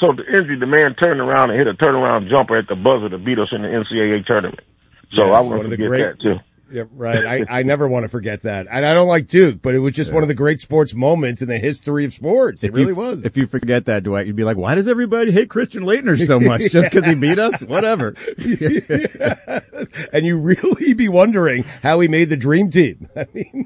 also the injury, the man turned around and hit a turnaround jumper at the buzzer to beat us in the NCAA tournament. So I won't forget that too. Yeah, right. I never want to forget that. And I don't like Duke, but it was just one of the great sports moments in the history of sports. It really was. If you forget that, Dwight, you'd be like, why does everybody hate Christian Laettner so much? Just because he beat us? Whatever. Yes. And you really be wondering how he made the dream team. I mean,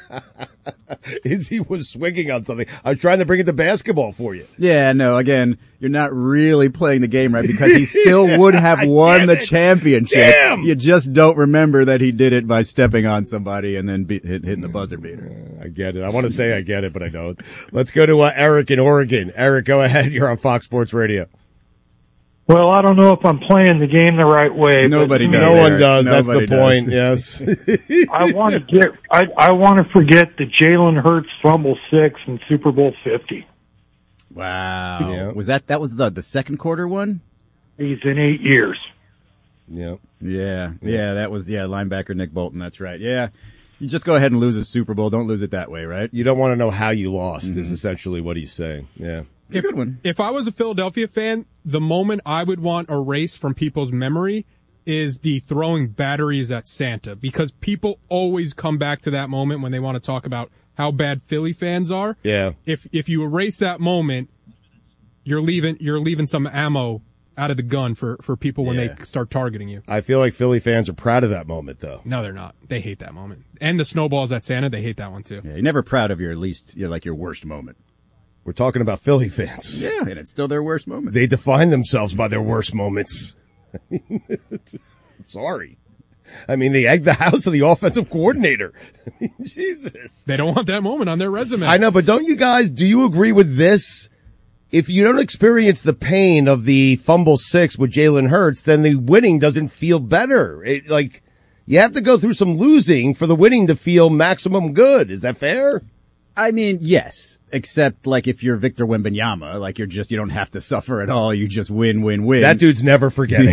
he was swinging on something. I was trying to bring it to basketball for you. Yeah, no, again, you're not really playing the game right because he still would have won the championship. Damn. You just don't remember that he did it by stepping on somebody and then hitting the buzzer beater. I get it. I want to say I get it, but I don't. Let's go to Eric in Oregon. Eric, go ahead. You're on Fox Sports Radio. Well, I don't know if I'm playing the game the right way. Nobody does. No one does. That's the point. Yes. I want to forget the Jalen Hurts fumble 6 in Super Bowl 50. Wow. Yeah. Was that was the second quarter one? He's in 8 years. Yeah. Yeah, that was, linebacker Nick Bolton, that's right. Yeah, you just go ahead and lose a Super Bowl. Don't lose it that way, right? You don't want to know how you lost is essentially what he's saying. Yeah. Good one. If I was a Philadelphia fan, the moment I would want erased from people's memory is the throwing batteries at Santa, because people always come back to that moment when they want to talk about how bad Philly fans are. Yeah. If you erase that moment, you're leaving some ammo out of the gun for people when they start targeting you. I feel like Philly fans are proud of that moment, though. No, they're not. They hate that moment. And the snowballs at Santa, they hate that one too. Yeah, you're never proud of your your worst moment. We're talking about Philly fans. Yeah, and it's still their worst moment. They define themselves by their worst moments. Sorry. I mean, they egged the house of the offensive coordinator. I mean, Jesus. They don't want that moment on their resume. I know, but do you agree with this? If you don't experience the pain of the fumble 6 with Jalen Hurts, then the winning doesn't feel better. You have to go through some losing for the winning to feel maximum good. Is that fair? I mean, yes, except if you're Victor Wembanyama, you don't have to suffer at all. You just win. That dude's never forgetting.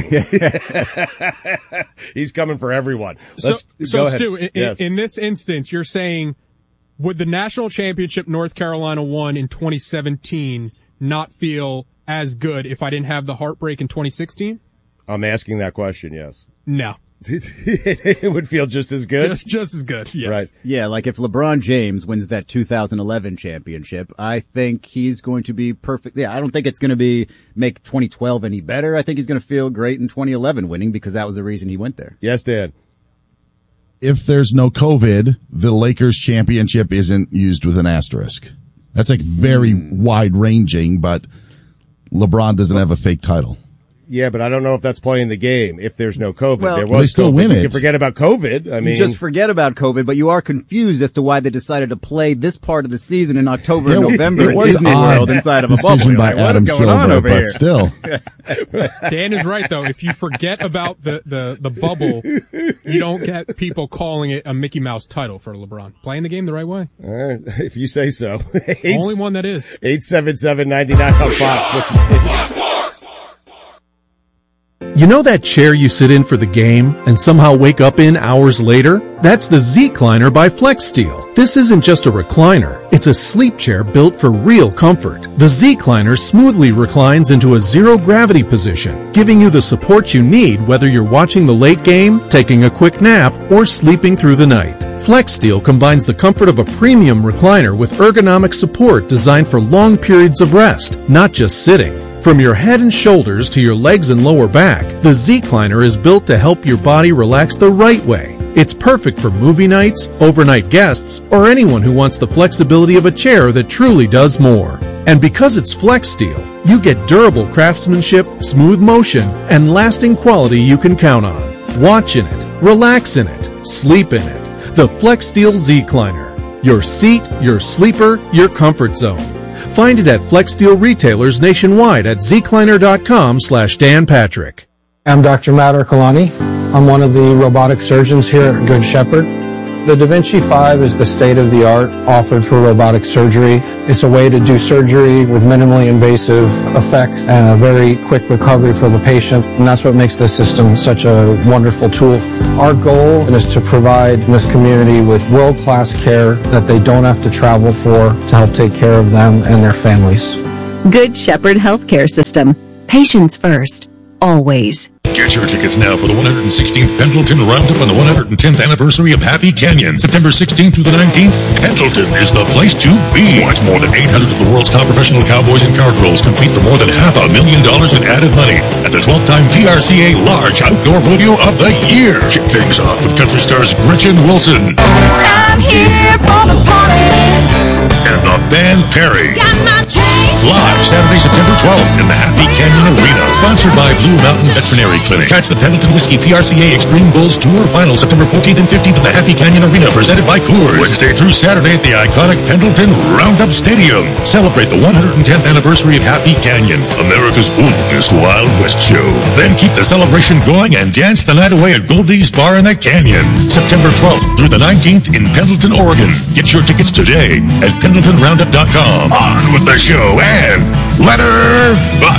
He's coming for everyone. So Stu, in this instance, you're saying, would the national championship North Carolina won in 2017 not feel as good if I didn't have the heartbreak in 2016? I'm asking that question, yes. No. It would feel just as good? Just as good, yes. Right. Yeah, if LeBron James wins that 2011 championship, I think he's going to be perfect. Yeah, I don't think it's going to make 2012 any better. I think he's going to feel great in 2011 winning because that was the reason he went there. Yes, Dan. If there's no COVID, the Lakers championship isn't used with an asterisk. That's very wide ranging, but LeBron doesn't have a fake title. Yeah, but I don't know if that's playing the game. If there's no COVID, well, they still win it. You can forget about COVID. I mean, you just forget about COVID, but you are confused as to why they decided to play this part of the season in October and November at Disney World inside of a bubble. Decision by Adam Silver, but here? Still. Dan is right, though. If you forget about the bubble, you don't get people calling it a Mickey Mouse title for LeBron. Playing the game the right way. All right, if you say so. Only one that is. 877-99 on Fox. You know that chair you sit in for the game and somehow wake up in hours later? That's the Z-Cliner by FlexSteel. This isn't just a recliner. It's a sleep chair built for real comfort. The Z-Cliner smoothly reclines into a zero-gravity position, giving you the support you need whether you're watching the late game, taking a quick nap, or sleeping through the night. FlexSteel combines the comfort of a premium recliner with ergonomic support designed for long periods of rest, not just sitting. From your head and shoulders to your legs and lower back, the Z-Cliner is built to help your body relax the right way. It's perfect for movie nights, overnight guests, or anyone who wants the flexibility of a chair that truly does more. And because it's FlexSteel, you get durable craftsmanship, smooth motion, and lasting quality you can count on. Watch in it, relax in it, sleep in it. The FlexSteel Z-Cliner. Your seat, your sleeper, your comfort zone. Find it at FlexSteel retailers nationwide at zcliner.com/Dan Patrick. I'm Dr. Matt Ercolani. I'm one of the robotic surgeons here at Good Shepherd. The Da Vinci 5 is the state-of-the-art offered for robotic surgery. It's a way to do surgery with minimally invasive effects and a very quick recovery for the patient, and that's what makes this system such a wonderful tool. Our goal is to provide this community with world-class care that they don't have to travel for to help take care of them and their families. Good Shepherd Healthcare System. Patients first. Always. Get your tickets now for the 116th Pendleton Roundup on the 110th anniversary of Happy Canyon. September 16th through the 19th, Pendleton is the place to be. Watch more than 800 of the world's top professional cowboys and cowgirls compete for more than $500,000 in added money at the 12th time VRCA Large Outdoor Rodeo of the Year. Kick things off with country stars Gretchen Wilson. I'm here for the party. And the band Perry. Got my chains. Live Saturday, September 12th in the Happy Canyon Arena. Sponsored by Blue Mountain Veterinary Clinic. Catch the Pendleton Whiskey PRCA Extreme Bulls Tour Final September 14th and 15th at the Happy Canyon Arena, presented by Coors. Wednesday through Saturday at the iconic Pendleton Roundup Stadium. Celebrate the 110th anniversary of Happy Canyon, America's oldest Wild West show. Then keep the celebration going and dance the night away at Goldie's Bar in the Canyon. September 12th through the 19th in Pendleton, Oregon. Get your tickets today at PendletonRoundup.com. On with the show and let her buck.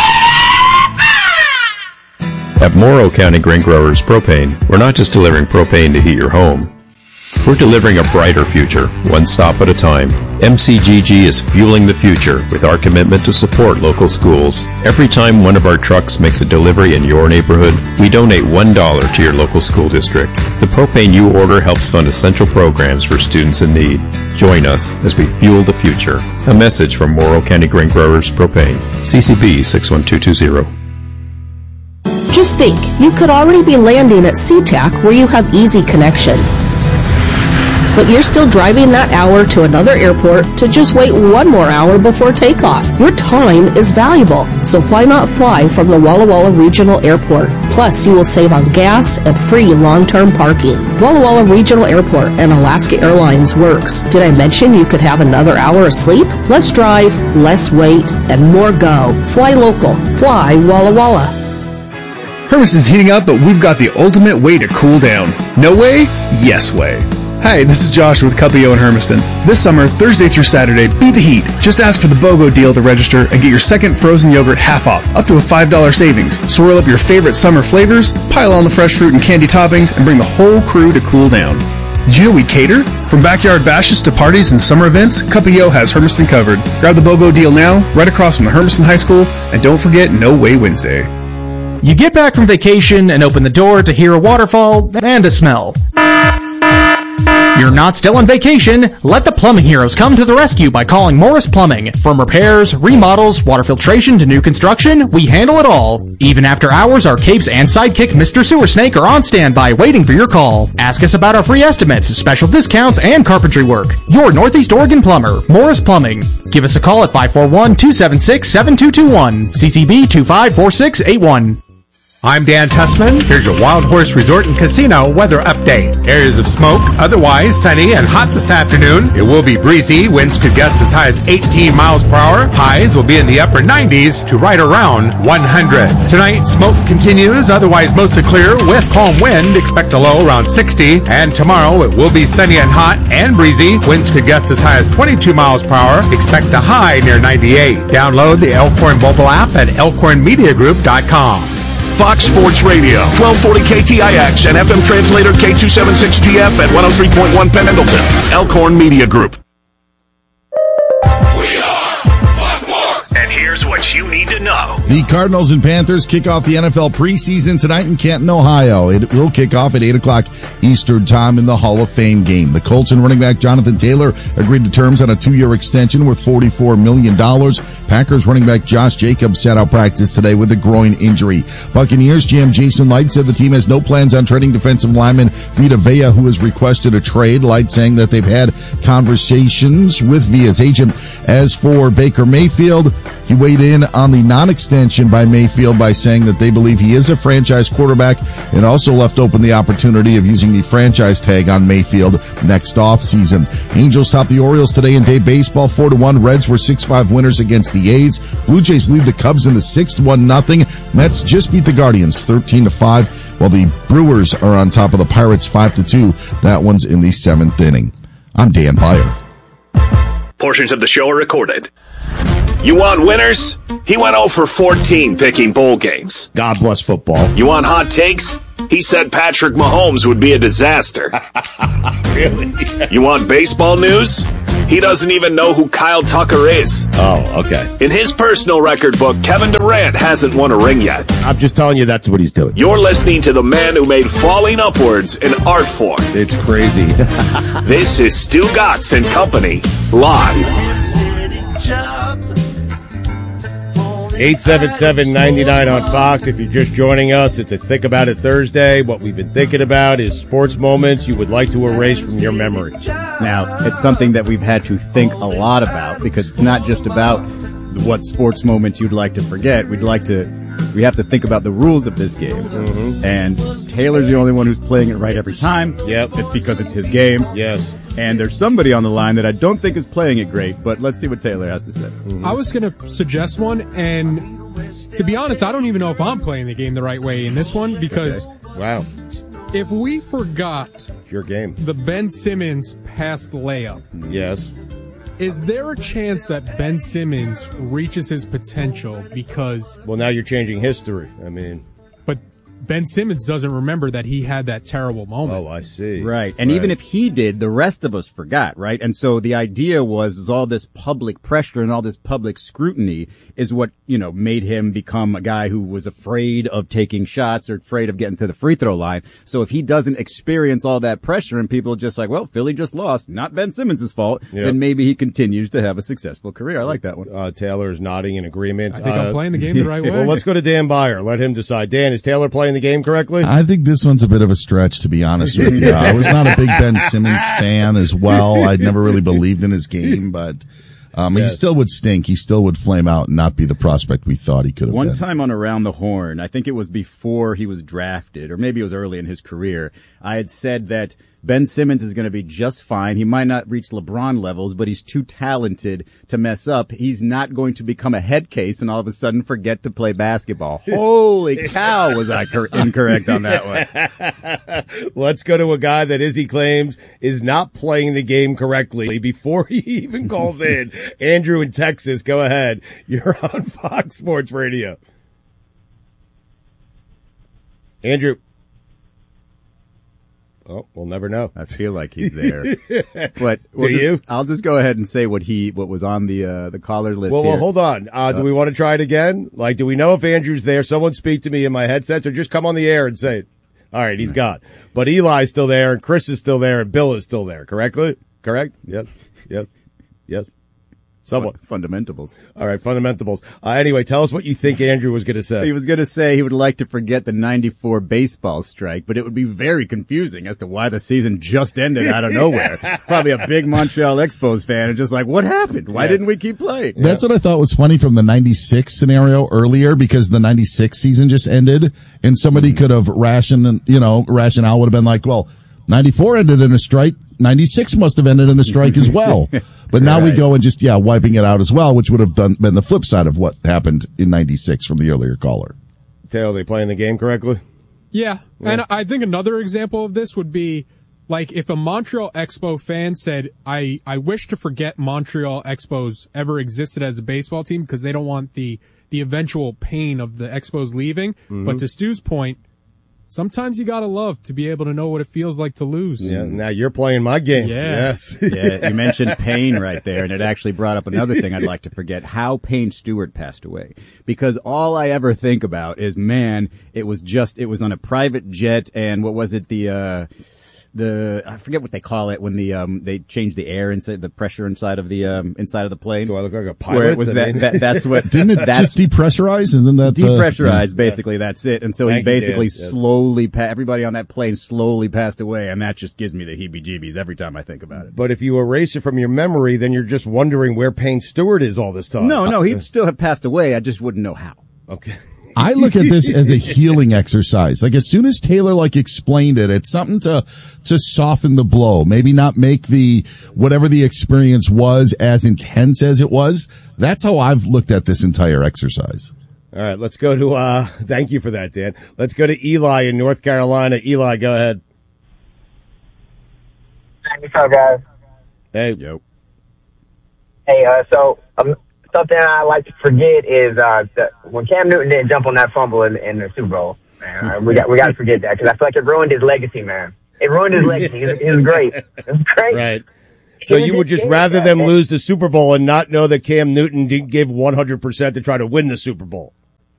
At Morrow County Grain Growers Propane, we're not just delivering propane to heat your home. We're delivering a brighter future, one stop at a time. MCGG is fueling the future with our commitment to support local schools. Every time one of our trucks makes a delivery in your neighborhood, we donate $1 to your local school district. The propane you order helps fund essential programs for students in need. Join us as we fuel the future. A message from Morrow County Grain Growers Propane. CCB 61220. Just think, you could already be landing at SeaTac where you have easy connections. But you're still driving that hour to another airport to just wait one more hour before takeoff. Your time is valuable, so why not fly from the Walla Walla Regional Airport? Plus, you will save on gas and free long-term parking. Walla Walla Regional Airport and Alaska Airlines works. Did I mention you could have another hour of sleep? Less drive, less wait, and more go. Fly local. Fly Walla Walla. Hermiston's heating up, but we've got the ultimate way to cool down. No way? Yes way. Hi, this is Josh with Cuppio in Hermiston. This summer, Thursday through Saturday, beat the heat. Just ask for the BOGO deal to register and get your second frozen yogurt half off, up to a $5 savings. Swirl up your favorite summer flavors, pile on the fresh fruit and candy toppings, and bring the whole crew to cool down. Did you know we cater? From backyard bashes to parties and summer events, Cuppio has Hermiston covered. Grab the BOGO deal now, right across from the Hermiston High School, and don't forget No Way Wednesday. You get back from vacation and open the door to hear a waterfall and a smell. You're not still on vacation. Let the plumbing heroes come to the rescue by calling Morris Plumbing. From repairs, remodels, water filtration to new construction, we handle it all. Even after hours, our capes and sidekick Mr. Sewer Snake are on standby waiting for your call. Ask us about our free estimates, special discounts, and carpentry work. Your Northeast Oregon plumber, Morris Plumbing. Give us a call at 541-276-7221. CCB 254681. I'm Dan Tussman. Here's your Wild Horse Resort and Casino weather update. Areas of smoke, otherwise sunny and hot this afternoon. It will be breezy. Winds could gust as high as 18 miles per hour. Highs will be in the upper 90s to right around 100. Tonight, smoke continues, otherwise mostly clear with calm wind. Expect a low around 60. And tomorrow, it will be sunny and hot and breezy. Winds could gust as high as 22 miles per hour. Expect a high near 98. Download the Elkhorn mobile app at elkhornmediagroup.com. Fox Sports Radio, 1240 KTIX and FM translator K276GF at 103.1 Pendleton. Elkhorn Media Group. And here's what you need to know. The Cardinals and Panthers kick off the NFL preseason tonight in Canton, Ohio. It will kick off at 8 o'clock Eastern Time in the Hall of Fame game. The Colts and running back Jonathan Taylor agreed to terms on a 2-year extension worth $44 million. Packers running back Josh Jacobs sat out practice today with a groin injury. Buccaneers GM Jason Light said the team has no plans on trading defensive lineman Vita Vea, who has requested a trade. Light saying that they've had conversations with Vea's agent. As for Baker Mayfield, he weighed in on the non-extension by Mayfield by saying that they believe he is a franchise quarterback and also left open the opportunity of using the franchise tag on Mayfield next offseason. Angels top the Orioles today in day baseball 4-1. Reds were 6-5 winners against the A's. Blue Jays lead the Cubs in the 6th 1-0. Mets just beat the Guardians 13-5, while the Brewers are on top of the Pirates 5-2. That one's in the 7th inning. I'm Dan Beyer. Portions of the show are recorded. You want winners? He went 0 for 14 picking bowl games. God bless football. You want hot takes? He said Patrick Mahomes would be a disaster. Really? You want baseball news? He doesn't even know who Kyle Tucker is. Oh, okay. In his personal record book, Kevin Durant hasn't won a ring yet. I'm just telling you that's what he's doing. You're listening to the man who made falling upwards an art form. It's crazy. This is Stu Gatz and Company, live. 877-99 on Fox. If you're just joining us, it's a Think About It Thursday. What we've been thinking about is sports moments you would like to erase from your memory. Now, it's something that we've had to think a lot about because it's not just about what sports moments you'd like to forget. We have to think about the rules of this game. Mm-hmm. And Taylor's the only one who's playing it right every time. Yep. It's because it's his game. Yes. And there's somebody on the line that I don't think is playing it great, but let's see what Taylor has to say. Mm-hmm. I was going to suggest one, and to be honest, I don't even know if I'm playing the game the right way in this one because Wow. if we forgot Your game. the Ben Simmons pass layup, Yes. is there a chance that Ben Simmons reaches his potential because Well, now you're changing history. I mean, but Ben Simmons doesn't remember that he had that terrible moment. oh, I see. Right. And even if he did, the rest of us forgot, right? And so the idea was all this public pressure and all this public scrutiny is what, made him become a guy who was afraid of taking shots or afraid of getting to the free throw line. So if he doesn't experience all that pressure and people are just like, well, Philly just lost, not Ben Simmons' fault, then maybe he continues to have a successful career. I like that one. Taylor is nodding in agreement. I think I'm playing the game the right way. Well, let's go to Dan Byer. Let him decide. Dan, is Taylor playing the game correctly? I think this one's a bit of a stretch, to be honest with you. I was not a big Ben Simmons fan as well. I'd never really believed in his game, but he still would stink. He still would flame out and not be the prospect we thought he could have been. One time on Around the Horn, I think it was before he was drafted, or maybe it was early in his career, I had said that Ben Simmons is going to be just fine. He might not reach LeBron levels, but he's too talented to mess up. He's not going to become a head case and all of a sudden forget to play basketball. Holy cow, was I incorrect on that one. Let's go to a guy that, as he claims, is not playing the game correctly before he even calls in. Andrew in Texas, go ahead. You're on Fox Sports Radio. Andrew. Oh, we'll never know. I feel like he's there. But I'll just go ahead and say what was on the caller list. Well, hold on. Do we want to try it again? Like, do we know if Andrew's there? Someone speak to me in my headsets, or just come on the air and say it. All right, he's gone. But Eli's still there, and Chris is still there, and Bill is still there. Correct? Yes. Someone. Fundamentals. All right, fundamentals. Anyway, tell us what you think Andrew was going to say. He was going to say he would like to forget the 94 baseball strike, but it would be very confusing as to why the season just ended out of nowhere. Probably a big Montreal Expos fan and just like, what happened? Why didn't we keep playing? That's what I thought was funny from the 96 scenario earlier, because the 96 season just ended and somebody could have rationale would have been like, well, 94 ended in a strike. 96 must have ended in a strike as well. But now we go and just, wiping it out as well, which would have been the flip side of what happened in 96 from the earlier caller. Taylor, are they playing the game correctly? Yeah. And I think another example of this would be, like, if a Montreal Expo fan said, I wish to forget Montreal Expos ever existed as a baseball team because they don't want the eventual pain of the Expos leaving. Mm-hmm. But to Stu's point, sometimes you gotta love to be able to know what it feels like to lose. Yeah, now you're playing my game. Yeah. Yes. Yeah, you mentioned Payne right there, and it actually brought up another thing I'd like to forget, how Payne Stewart passed away. Because all I ever think about is, man, it was on a private jet, and what was it, I forget what they call it when they change the air inside, the pressure inside of the plane. Do I look like a pilot? Where it was that's what didn't it just depressurize? Isn't that depressurized? Basically, that's it. And so he basically slowly everybody on that plane slowly passed away, and that just gives me the heebie-jeebies every time I think about it. But if you erase it from your memory, then you're just wondering where Payne Stewart is all this time. No, he'd still have passed away. I just wouldn't know how. Okay. I look at this as a healing exercise. Like, as soon as Taylor explained it, it's something to soften the blow. Maybe not make whatever the experience was as intense as it was. That's how I've looked at this entire exercise. All right, let's go to, thank you for that, Dan. Let's go to Eli in North Carolina. Eli, go ahead. What's up, guys? Hey. Yo. Hey, something I like to forget is when Cam Newton didn't jump on that fumble in the Super Bowl. man. We got to forget that, because I feel like it ruined his legacy, man. It ruined his legacy. He was great. It was great. Right. So you would just rather them lose the Super Bowl and not know that Cam Newton didn't give 100% to try to win the Super Bowl?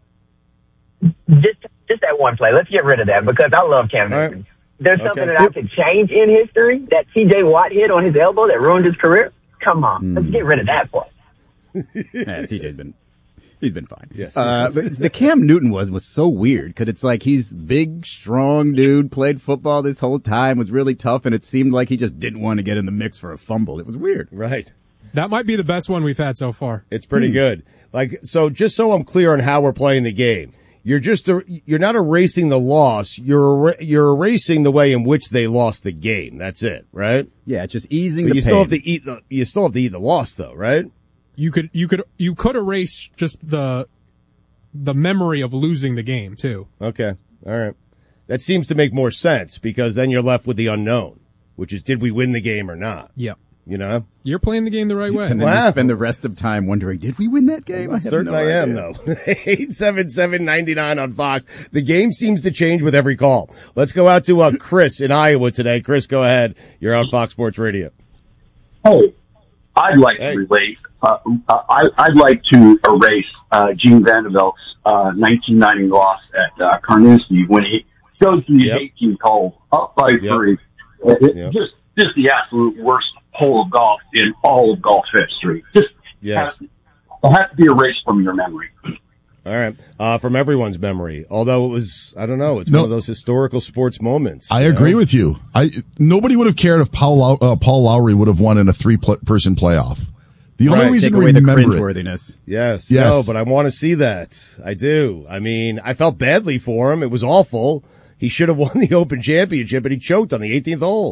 Just that one play. Let's get rid of that, because I love Cam Newton. Right. There's something that I could change in history. That T.J. Watt hit on his elbow that ruined his career. Come on, let's get rid of that play. Yeah, He's been fine. Yes. The Cam Newton was so weird, because it's like he's big, strong dude, played football this whole time, was really tough, and it seemed like he just didn't want to get in the mix for a fumble. It was weird. Right. That might be the best one we've had so far. It's pretty good. Like, so just so I'm clear on how we're playing the game, you're not erasing the loss. You're erasing the way in which they lost the game. That's it, right? Yeah, just easing the pain. You still have to eat the loss, though, right? You could erase just the memory of losing the game too. Okay. All right. That seems to make more sense, because then you're left with the unknown, which is, did we win the game or not? Yep. You know? You're playing the game the right way. And then you spend the rest of time wondering, did we win that game? I am, though. 877-99 on Fox. The game seems to change with every call. Let's go out to Chris in Iowa today. Chris, go ahead. You're on Fox Sports Radio. Hey, I'd like to relate. I'd like to erase Gene Vanderbilt's 1990 loss at Carnoustie when he goes to the 18th hole, up by 3. Just the absolute worst hole of golf in all of golf history. Just has to be erased from your memory. All right. From everyone's memory. Although it was, I don't know, it's one of those historical sports moments. I agree with you. Nobody would have cared if Paul Lowry would have won in a 3-person playoff. The only reason we remember the cringeworthiness. Yes. No, but I want to see that. I do. I mean, I felt badly for him. It was awful. He should have won the Open Championship, but he choked on the 18th hole.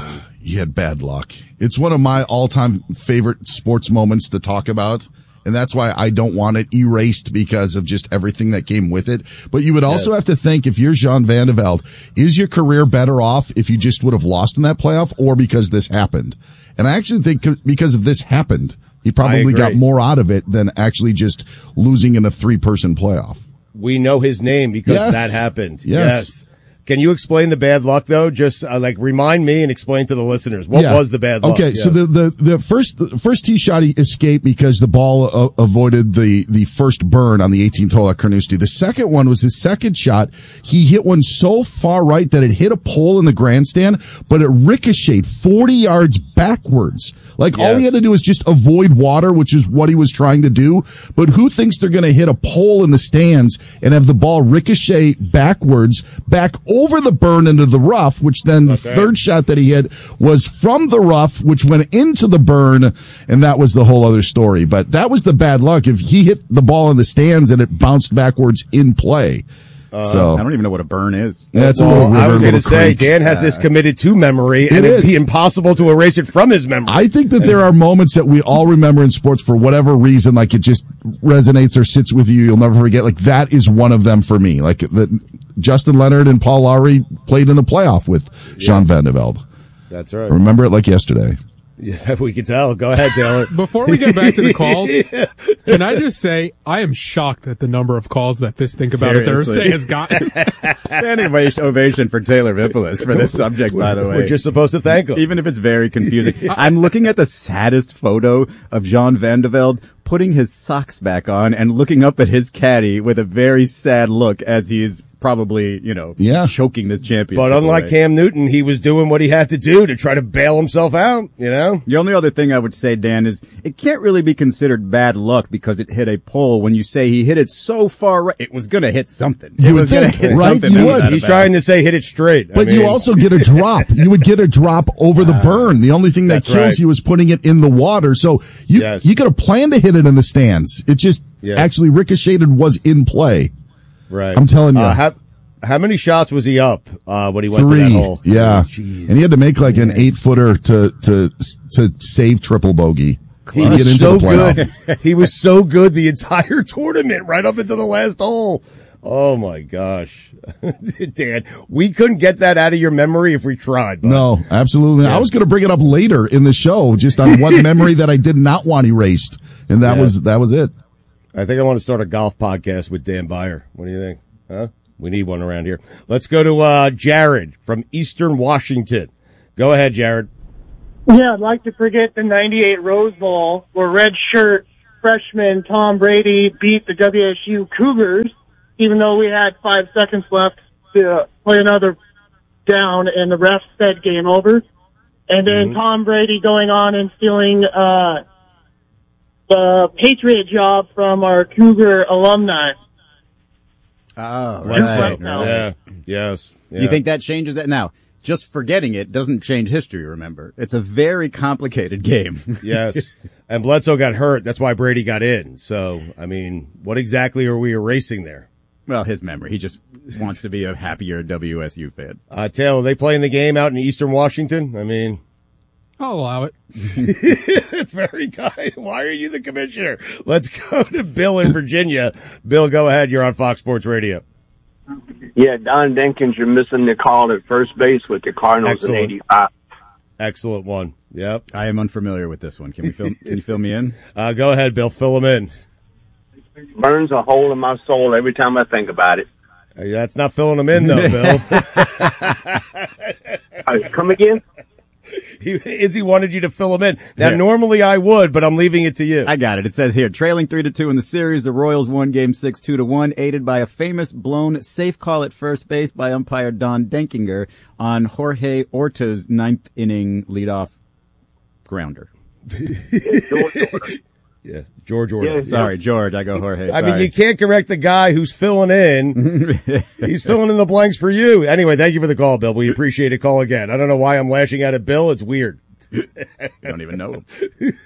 He had bad luck. It's one of my all-time favorite sports moments to talk about, and that's why I don't want it erased, because of just everything that came with it. But you would also have to think, if you're Jean Van de Velde, is your career better off if you just would have lost in that playoff, or because this happened? And I actually think because of this happened, he probably got more out of it than actually just losing in a 3-person playoff. We know his name because that happened. Yes. Can you explain the bad luck, though? Just remind me and explain to the listeners. What was the bad luck? Okay, so the first tee shot, he escaped because the ball avoided the first burn on the 18th hole at Carnoustie. The second one was his second shot. He hit one so far right that it hit a pole in the grandstand, but it ricocheted 40 yards backwards. All he had to do was just avoid water, which is what he was trying to do. But who thinks they're going to hit a pole in the stands and have the ball ricochet backwards, back over the burn into the rough, which then the third shot that he hit was from the rough, which went into the burn, and that was the whole other story. But that was the bad luck. If he hit the ball in the stands and it bounced backwards in play. So I don't even know what a burn is. Yeah, it's a little river, I was going to say, creek. Dan has this committed to memory, and it'd be impossible to erase it from his memory. I think that there are moments that we all remember in sports for whatever reason, like it just resonates or sits with you. You'll never forget. Like that is one of them for me. Like Justin Leonard and Paul Lowry played in the playoff with Jean Van de Velde. That's right. I remember it like yesterday. Yes, we can tell. Go ahead, Taylor. Before we get back to the calls, can I just say I am shocked at the number of calls that this Think About It Thursday has gotten. Standing ovation for Taylor Vipolis for this subject, by the way. We're just supposed to thank him. Even if it's very confusing. I'm looking at the saddest photo of Jean Van de Velde putting his socks back on and looking up at his caddy with a very sad look as he's probably, choking this championship. But unlike Cam Newton, he was doing what he had to do to try to bail himself out, The only other thing I would say, Dan, is it can't really be considered bad luck because it hit a pole when you say he hit it so far right. It was going to hit something. You would think, right? You would. He's trying to say hit it straight. But you also get a drop. You would get a drop over the burn. The only thing that kills you is putting it in the water. So you could have planned to hit it in the stands. It just actually ricocheted, was in play. Right. I'm telling you. How many shots was he up when he went 3. to that hole? Yeah. And he had to make like an 8-footer to save triple bogey. He was so good. He was so good the entire tournament, right up into the last hole. Oh my gosh. Dan, we couldn't get that out of your memory if we tried. Bud. No, absolutely. I was going to bring it up later in the show, just on one memory that I did not want erased. And that was it. I think I want to start a golf podcast with Dan Beyer. What do you think? Huh? We need one around here. Let's go to Jared from Eastern Washington. Go ahead, Jared. Yeah, I'd like to forget the 98 Rose Bowl where redshirt freshman Tom Brady beat the WSU Cougars, even though we had 5 seconds left to play another down, and the ref said game over. And then Tom Brady going on and stealing the Patriot job from our Cougar alumni. Oh, right. Yeah. Yes. Yeah. You think that changes that? Now, just forgetting it doesn't change history, remember. It's a very complicated game. Yes. And Bledsoe got hurt. That's why Brady got in. So, I mean, what exactly are we erasing there? Well, his memory. He just wants to be a happier WSU fan. Taylor, are they playing the game out in Eastern Washington? I mean, I'll allow it. It's very kind. Why are you the commissioner? Let's go to Bill in Virginia. Bill, go ahead. You're on Fox Sports Radio. Yeah, Don Dinkins, you're missing the call at first base with the Cardinals in 85. Excellent one. Yep. I am unfamiliar with this one. Can you fill me in? Go ahead, Bill. Fill him in. Burns a hole in my soul every time I think about it. That's not filling him in, though, Bill. Come again? Izzy wanted you to fill him in. Now, normally I would, but I'm leaving it to you. I got it. It says here, trailing 3-2 in the series, the Royals won Game 6 2-1, aided by a famous blown safe call at first base by umpire Don Denkinger on Jorge Orta's 9th inning leadoff grounder. Yeah, George Orta. Sorry, George. I go Jorge. I mean, you can't correct the guy who's filling in. He's filling in the blanks for you. Anyway, thank you for the call, Bill. We appreciate it. Call again. I don't know why I'm lashing out at Bill. It's weird. I don't even know him.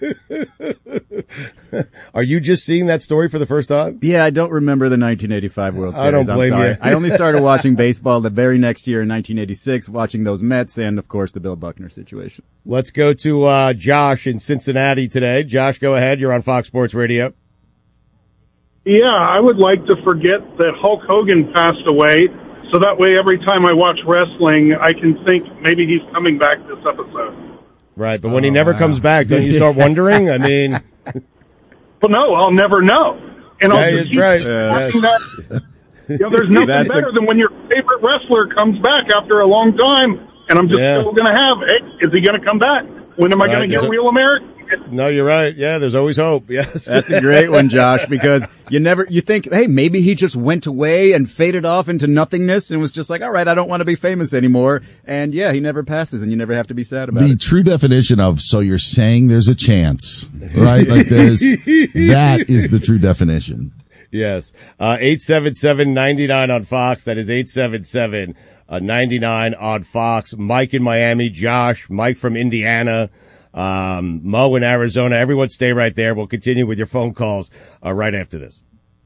Are you just seeing that story for the first time? Yeah, I don't remember the 1985 World Series. I don't blame you. I only started watching baseball the very next year in 1986, watching those Mets and, of course, the Bill Buckner situation. Let's go to Josh in Cincinnati today. Josh, go ahead. You're on Fox Sports Radio. Yeah, I would like to forget that Hulk Hogan passed away, so that way every time I watch wrestling, I can think maybe he's coming back this episode. Right, but when he never comes back, don't you start wondering? I mean... Well, no, I'll never know. And I'll just keep right. that. There's nothing better than when your favorite wrestler comes back after a long time, and I'm just still going to have, hey, is he going to come back? When am I going to get Real American? No, you're right. Yeah, there's always hope. Yes. That's a great one, Josh, because you think, hey, maybe he just went away and faded off into nothingness and was just like, all right, I don't want to be famous anymore. And yeah, he never passes and you never have to be sad about it. The true definition of, so you're saying there's a chance, right? Like that is the true definition. Yes. 877-99 on Fox. That is 877-99 on Fox. Mike in Miami, Josh, Mike from Indiana. Mo in Arizona. Everyone stay right there. We'll continue with your phone calls right after this.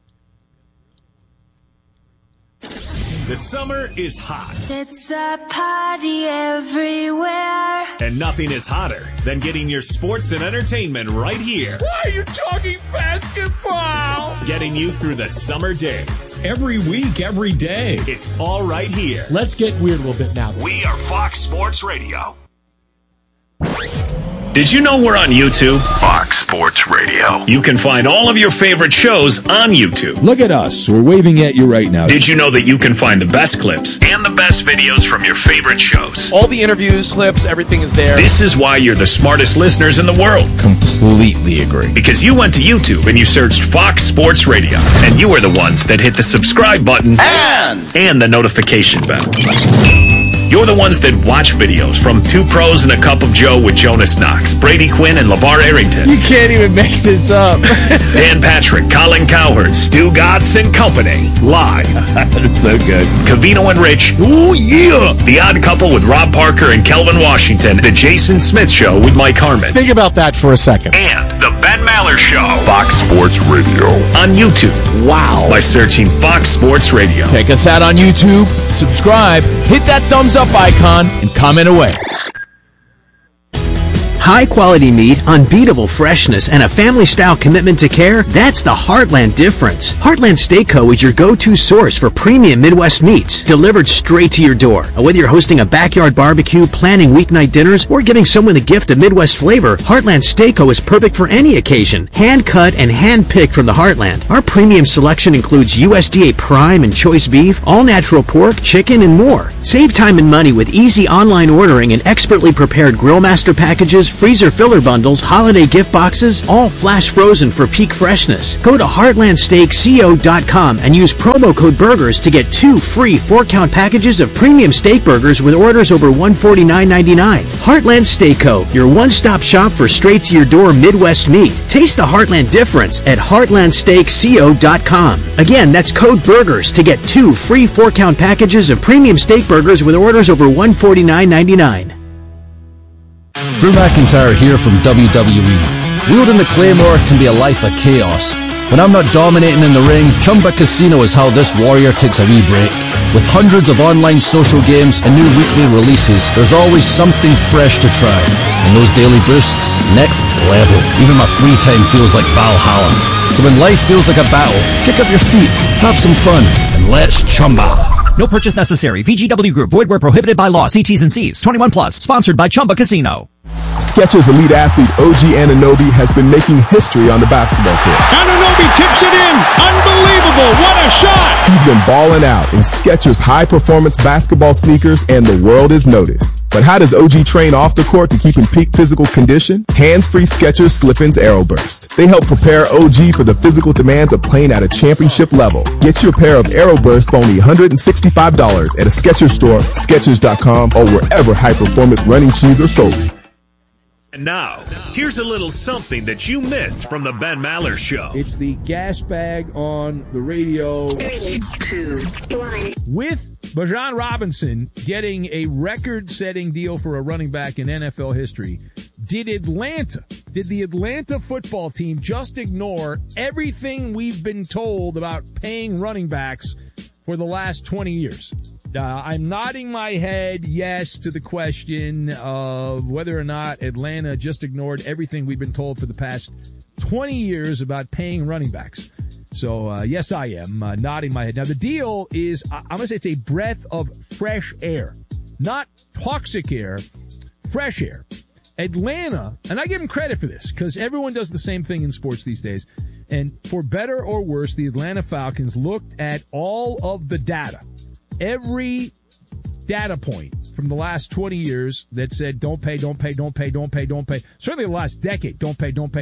The summer is hot. It's a party everywhere. And nothing is hotter than getting your sports and entertainment right here. Why are you talking basketball? Getting you through the summer days. Every week, every day. It's all right here. Let's get weird a little bit now. We are Fox Sports Radio. Did you know we're on YouTube? Fox Sports Radio. You can find all of your favorite shows on YouTube. Look at us. We're waving at you right now. Did you know that you can find the best clips and the best videos from your favorite shows? All the interviews, clips, everything is there. This is why you're the smartest listeners in the world. Completely agree. Because you went to YouTube and you searched Fox Sports Radio. And you are the ones that hit the subscribe button and the notification bell. You're the ones that watch videos from Two Pros and a Cup of Joe with Jonas Knox, Brady Quinn, and LeVar Arrington. You can't even make this up. Dan Patrick, Colin Cowherd, Stu Gatz and Company. Live. That's so good. Cavino and Rich. Oh, yeah. The Odd Couple with Rob Parker and Kelvin Washington. The Jason Smith Show with Mike Harmon. Think about that for a second. And The Ben Maller Show. Fox Sports Radio. On YouTube. Wow. By searching Fox Sports Radio. Check us out on YouTube. Subscribe. Hit that thumbs up icon and comment away. High-quality meat, unbeatable freshness, and a family-style commitment to care, that's the Heartland difference. Heartland Steak Co. is your go-to source for premium Midwest meats, delivered straight to your door. Whether you're hosting a backyard barbecue, planning weeknight dinners, or giving someone the gift of Midwest flavor, Heartland Steak Co. is perfect for any occasion. Hand-cut and hand-picked from the Heartland. Our premium selection includes USDA Prime and Choice Beef, all-natural pork, chicken, and more. Save time and money with easy online ordering and expertly prepared Grill Master packages, freezer filler bundles, holiday gift boxes, all flash frozen for peak freshness. Go to heartlandsteakco.com and use promo code BURGERS to get 2 free 4-count packages of premium steak burgers with orders over $149.99. Heartland Steak Co., your one-stop shop for straight-to-your-door Midwest meat. Taste the Heartland difference at heartlandsteakco.com. Again, that's code BURGERS to get 2 free 4-count packages of premium steak burgers with orders over $149.99. Drew McIntyre here from WWE. Wielding the Claymore can be a life of chaos. When I'm not dominating in the ring, Chumba Casino is how this warrior takes a wee break. With hundreds of online social games and new weekly releases, there's always something fresh to try. And those daily boosts, next level. Even my free time feels like Valhalla. So when life feels like a battle, kick up your feet, have some fun, and let's chumba. No purchase necessary. VGW Group. Void where prohibited by law. See T's and C's. 21 plus. Sponsored by Chumba Casino. Skechers elite athlete OG Anunoby has been making history on the basketball court. Anunoby tips it in. Unbelievable. What a shot. He's been balling out in Skechers high-performance basketball sneakers, and the world has noticed. But how does OG train off the court to keep in peak physical condition? Hands-free Skechers Slip-ins Aeroburst. They help prepare OG for the physical demands of playing at a championship level. Get your pair of Aeroburst for only $165 at a Skechers store, Skechers.com, or wherever high-performance running shoes are sold. And now, here's a little something that you missed from the Ben Maller Show. It's the gas bag on the radio. 3, 2, 1. With Bijan Robinson getting a record-setting deal for a running back in NFL history, did the Atlanta football team just ignore everything we've been told about paying running backs for the last 20 years? I'm nodding my head yes to the question of whether or not Atlanta just ignored everything we've been told for the past 20 years about paying running backs. So, yes, I am nodding my head. Now, the deal is, I'm going to say it's a breath of fresh air, not toxic air, fresh air. Atlanta, and I give them credit for this because everyone does the same thing in sports these days. And for better or worse, the Atlanta Falcons looked at all of the data. Every data point from the last 20 years that said don't pay. Certainly the last decade, don't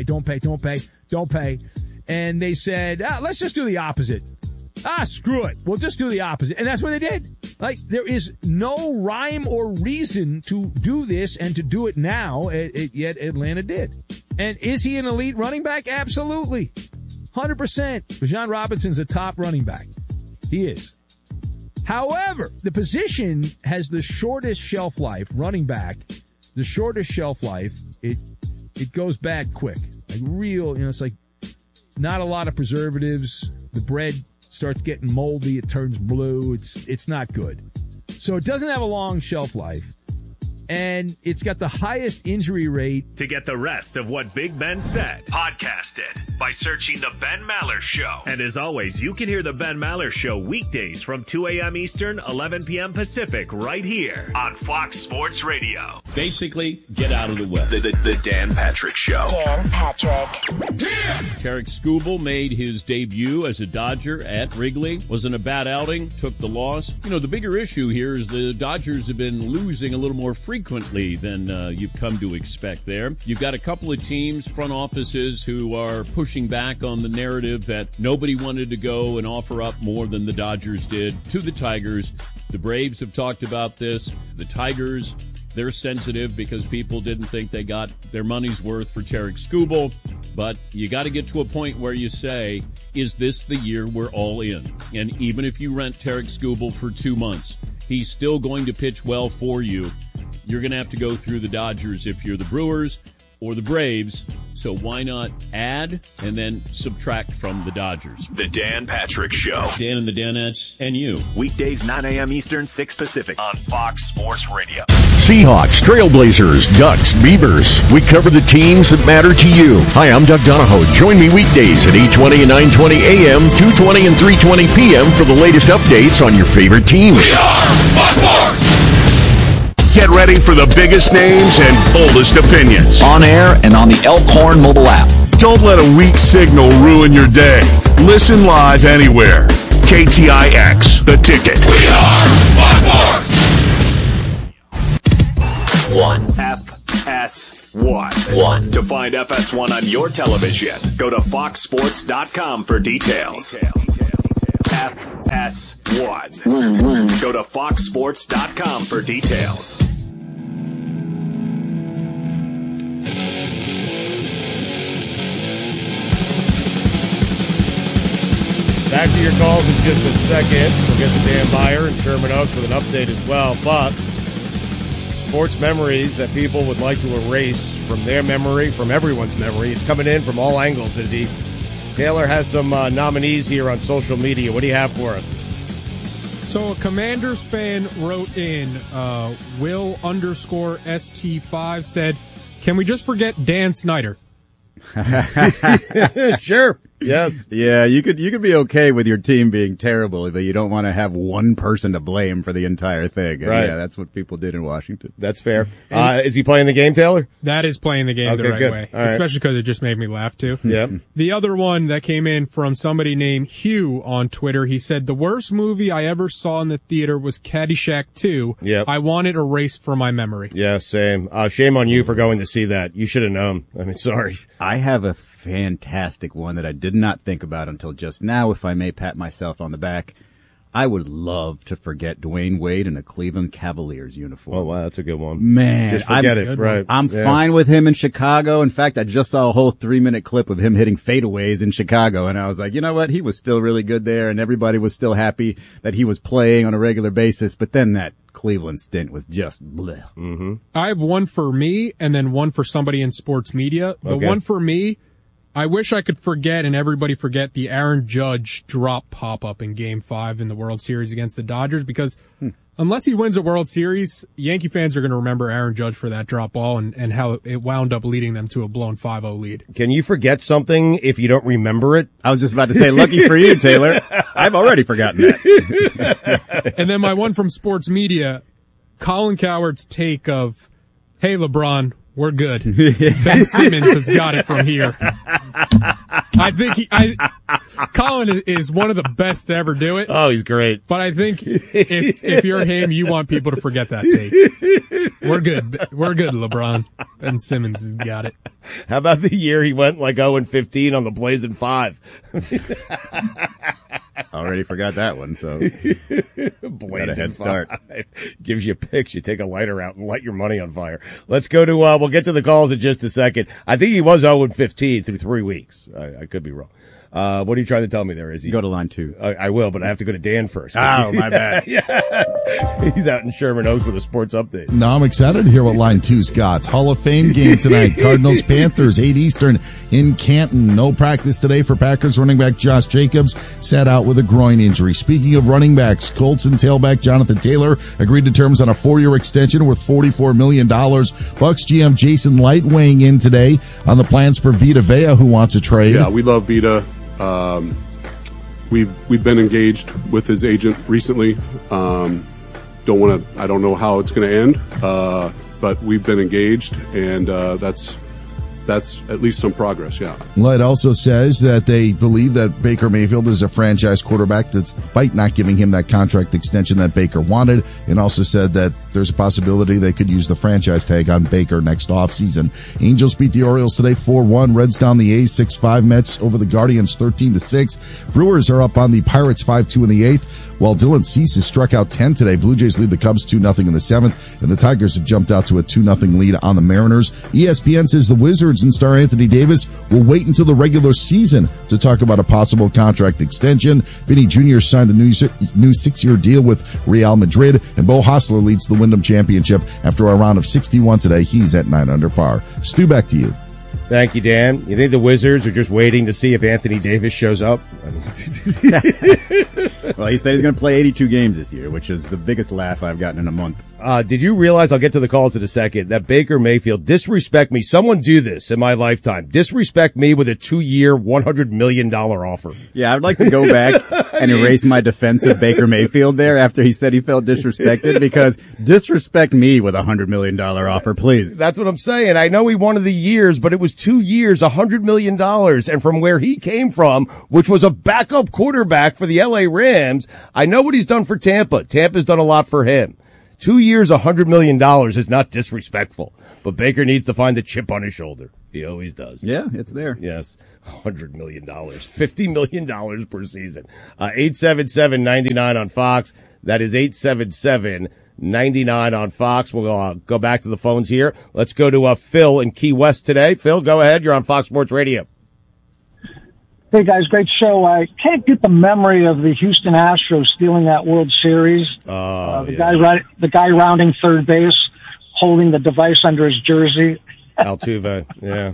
pay. And they said, let's just do the opposite. Screw it. We'll just do the opposite. And that's what they did. Like, there is no rhyme or reason to do this and to do it now, yet Atlanta did. And is he an elite running back? Absolutely. 100%. Bijan Robinson's a top running back. He is. However, the position has the shortest shelf life, running back, the shortest shelf life. It goes bad quick. Like real, it's like not a lot of preservatives. The bread starts getting moldy. It turns blue. It's not good. So it doesn't have a long shelf life. And it's got the highest injury rate. To get the rest of what Big Ben said, podcast it by searching The Ben Maller Show. And as always, you can hear The Ben Maller Show weekdays from 2 a.m. Eastern, 11 p.m. Pacific, right here on Fox Sports Radio. Basically, get out of the way. The Dan Patrick Show. Dan Patrick. Tarik Skubal made his debut as a Dodger at Wrigley. Wasn't a bad outing, took the loss. The bigger issue here is the Dodgers have been losing a little more frequently than you've come to expect there. You've got a couple of teams, front offices, who are pushing back on the narrative that nobody wanted to go and offer up more than the Dodgers did to the Tigers. The Braves have talked about this. The Tigers, they're sensitive because people didn't think they got their money's worth for Tarik Skubal. But you got to get to a point where you say, is this the year we're all in? And even if you rent Tarik Skubal for 2 months, he's still going to pitch well for you. You're going to have to go through the Dodgers if you're the Brewers or the Braves. So why not add and then subtract from the Dodgers? The Dan Patrick Show. Dan and the Danettes and you. Weekdays 9 a.m. Eastern, 6 Pacific on Fox Sports Radio. Seahawks, Trailblazers, Ducks, Beavers. We cover the teams that matter to you. Hi, I'm Doug Donahoe. Join me weekdays at 8:20 and 9:20 a.m., 2:20 and 3:20 p.m. for the latest updates on your favorite teams. We are Fox Sports! Get ready for the biggest names and boldest opinions. On air and on the Elkhorn mobile app. Don't let a weak signal ruin your day. Listen live anywhere. KTIX, The Ticket. We are Fox Sports! 1. FS1. To find FS1 on your television, go to foxsports.com for details. FS1. Go to foxsports.com for details. Back to your calls in just a second. We'll get to Dan Beyer and Sherman Oaks with an update as well. But sports memories that people would like to erase from their memory, from everyone's memory. It's coming in from all angles, Izzy. Taylor has some nominees here on social media. What do you have for us? So a Commanders fan wrote in, Will_ST5 said, can we just forget Dan Snyder? Sure. Yes. Yeah, you could be okay with your team being terrible, but you don't want to have one person to blame for the entire thing. And right. Yeah, that's what people did in Washington. That's fair. Is he playing the game, Taylor? That is playing the game the right way. All right. Especially because it just made me laugh, too. Yep. The other one that came in from somebody named Hugh on Twitter, he said, the worst movie I ever saw in the theater was Caddyshack 2. Yep. I want it erased from my memory. Yeah, same. Shame on you for going to see that. You should have known. I mean, sorry. I have a fantastic one that I did not think about until just now, if I may pat myself on the back. I would love to forget Dwayne Wade in a Cleveland Cavaliers uniform. Oh, wow, that's a good one. Man, just forget it. Right. I'm fine with him in Chicago. In fact, I just saw a whole 3-minute clip of him hitting fadeaways in Chicago, and I was like, you know what? He was still really good there, and everybody was still happy that he was playing on a regular basis, but then that Cleveland stint was just bleh. Mm-hmm. I have one for me and then one for somebody in sports media. The one for me, I wish I could forget and everybody forget the Aaron Judge drop pop-up in Game 5 in the World Series against the Dodgers, because unless he wins a World Series, Yankee fans are going to remember Aaron Judge for that drop ball and how it wound up leading them to a blown 5-0 lead. Can you forget something if you don't remember it? I was just about to say, lucky for you, Taylor. I've already forgotten that. And then my one from sports media, Colin Cowherd's take of, hey, LeBron, we're good. Ben Simmons has got it from here. I think Colin is one of the best to ever do it. Oh, he's great. But I think if you're him, you want people to forget that take. We're good. We're good, LeBron. Ben Simmons has got it. How about the year he went like 0-15 on the Blazing 5? Already forgot that one, so got a head start. Gives you picks. You take a lighter out and light your money on fire. Let's go to, we'll get to the calls in just a second. I think he was 0-15 through 3 weeks. I could be wrong. What are you trying to tell me there, Izzy? Go to line 2. I will, but I have to go to Dan first. Oh, my bad. Yes. He's out in Sherman Oaks with a sports update. Now I'm excited to hear what line 2's got. Hall of Fame game tonight. Cardinals Panthers 8 Eastern in Canton. No practice today for Packers running back Josh Jacobs, sat out with a groin injury. Speaking of running backs, Colts and tailback Jonathan Taylor agreed to terms on a 4-year extension worth $44 million. Bucs GM Jason Light weighing in today on the plans for Vita Vea, who wants a trade. Yeah, we love Vita. We've been engaged with his agent recently. I don't know how it's going to end, but we've been engaged, and that's at least some progress, yeah. Light also says that they believe that Baker Mayfield is a franchise quarterback despite not giving him that contract extension that Baker wanted, and also said that there's a possibility they could use the franchise tag on Baker next offseason. Angels beat the Orioles today 4-1. Reds down the A's 6-5. Mets over the Guardians 13-6. Brewers are up on the Pirates 5-2 in the 8th. While Dylan Cease has struck out 10 today, Blue Jays lead the Cubs 2-0 in the 7th, and the Tigers have jumped out to a 2-0 lead on the Mariners. ESPN says the Wizards and star Anthony Davis will wait until the regular season to talk about a possible contract extension. Vinny Jr. signed a new 6-year deal with Real Madrid, and Bo Hostler leads the Wyndham Championship after a round of 61 today. He's at 9 under par. Stu, back to you. Thank you, Dan. You think the Wizards are just waiting to see if Anthony Davis shows up? Well, he said he's going to play 82 games this year, which is the biggest laugh I've gotten in a month. Did you realize, I'll get to the calls in a second, that Baker Mayfield disrespect me? Someone do this in my lifetime. Disrespect me with a 2-year, $100 million offer. Yeah, I'd like to go back and erase my defense of Baker Mayfield there after he said he felt disrespected, because disrespect me with a $100 million offer, please. That's what I'm saying. I know he wanted the years, but it was 2 years, $100 million. And from where he came from, which was a backup quarterback for the LA Rams, I know what he's done for Tampa. Tampa's done a lot for him. 2 years, $100 million is not disrespectful, but Baker needs to find the chip on his shoulder. He always does. Yeah, it's there. Yes. $100 million, $50 million per season. 877-99 on Fox. That is 877-99 on Fox. We'll go back to the phones here. Let's go to Phil in Key West today. Phil, go ahead. You're on Fox Sports Radio. Hey guys, great show. I can't get the memory of the Houston Astros stealing that World Series. The guy rounding third base, holding the device under his jersey. Altuve, yeah.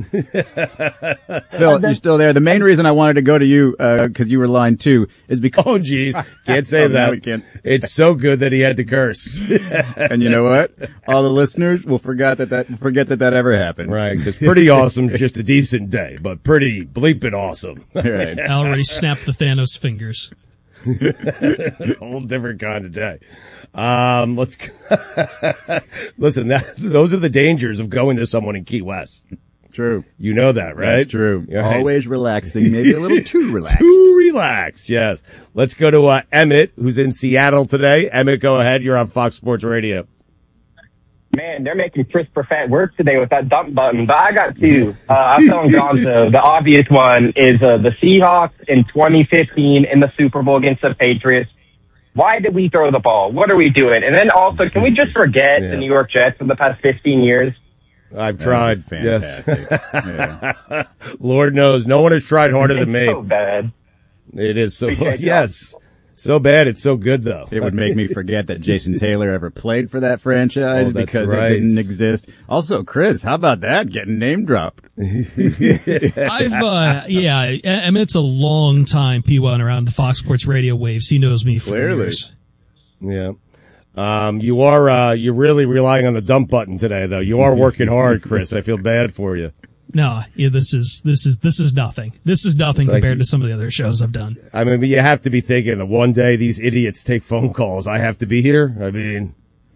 Phil, you're still there. The main reason I wanted to go to you, cause you were line 2, is because... Oh geez, can't say that. We can't. It's so good that he had to curse. And you know what? All the listeners will forget that ever happened. Right, because pretty awesome's just a decent day, but pretty bleeping awesome. Right. I already snapped the Thanos fingers. A whole different kind of day. Let's listen. Those are the dangers of going to someone in Key West. True. You know that, right? That's true. Right. Always relaxing, maybe a little too relaxed. Too relaxed. Yes. Let's go to Emmett, who's in Seattle today. Emmett, go ahead. You're on Fox Sports Radio. Man, they're making Chris Perfett work today with that dump button, but I got two. I'm telling Gonzo, the obvious one is the Seahawks in 2015 in the Super Bowl against the Patriots. Why did we throw the ball? What are we doing? And then also, can we just forget the New York Jets for the past 15 years? I've tried. Fantastic. Yes. Yeah. Lord knows, no one has tried harder than me. It's so bad. It is so, yes. So bad, it's so good, though. It would make me forget that Jason Taylor ever played for that franchise because right. It didn't exist. Also, Chris, how about that? Getting name dropped. Emmett's a long time P1 around the Fox Sports Radio waves. He knows me for years. Yeah. You're really relying on the dump button today, though. You are working hard, Chris. I feel bad for you. No, this is nothing. This is nothing compared to some of the other shows I've done. I mean, you have to be thinking that one day these idiots take phone calls. I have to be here. I mean,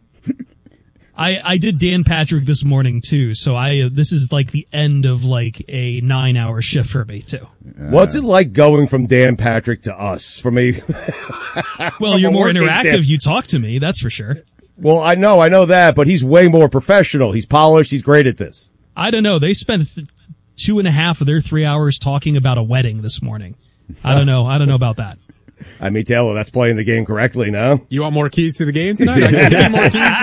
I did Dan Patrick this morning too, so this is like the end of like a 9-hour shift for me too. What's it like going from Dan Patrick to us? For me, well, you're more interactive. You talk to me, that's for sure. Well, I know that, but he's way more professional. He's polished. He's great at this. I don't know. They spent 2.5 of their 3 hours talking about a wedding this morning. I don't know about that. I mean, Taylor, that's playing the game correctly now. You want more keys to the game tonight? I can give you more keys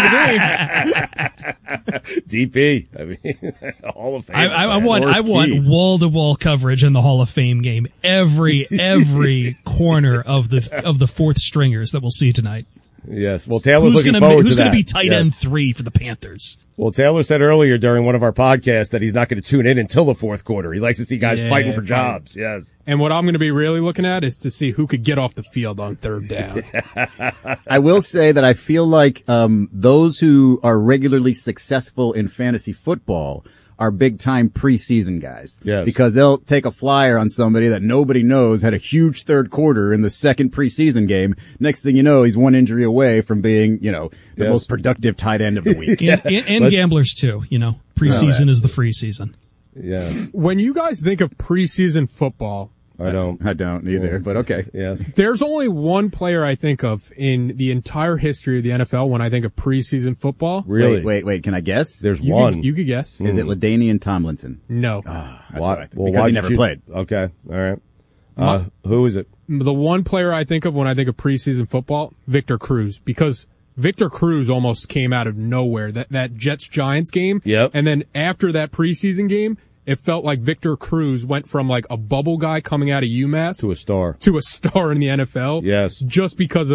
to the game. DP. I mean, Hall of Fame. I want wall-to-wall coverage in the Hall of Fame game. Every corner of the fourth stringers that we'll see tonight. Yes. Well, Taylor's looking forward to that. Who's going to be tight end 3 for the Panthers? Well, Taylor said earlier during one of our podcasts that he's not going to tune in until the fourth quarter. He likes to see guys fighting for jobs. Yes. And what I'm going to be really looking at is to see who could get off the field on third down. I will say that I feel like those who are regularly successful in fantasy football are big-time preseason guys. Yes. Because they'll take a flyer on somebody that nobody knows had a huge third quarter in the second preseason game. Next thing you know, he's one injury away from being, the most productive tight end of the week. and gamblers too, Preseason is the free season. Yeah. When you guys think of preseason football, I don't either, but okay. Yes. There's only one player I think of in the entire history of the NFL when I think of preseason football. Really? Wait. Can I guess? There's one. You could guess. Is it LaDainian Tomlinson? No. That's what I think. Because he never played. Okay. All right. Who is it? The one player I think of when I think of preseason football, Victor Cruz, because Victor Cruz almost came out of nowhere. That Jets-Giants game. Yep. And then after that preseason game, it felt like Victor Cruz went from like a bubble guy coming out of UMass to a star in the NFL. Yes. Just because of